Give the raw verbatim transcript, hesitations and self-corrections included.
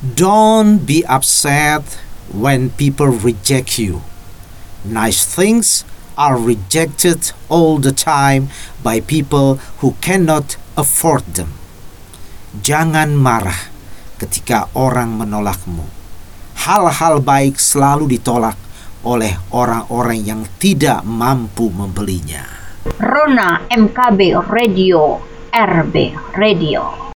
Don't be upset when people reject you. Nice things are rejected all the time by people who cannot afford them. Jangan marah ketika orang menolakmu. Hal-hal baik selalu ditolak oleh orang-orang yang tidak mampu membelinya. Rona M K B Radio, R B Radio.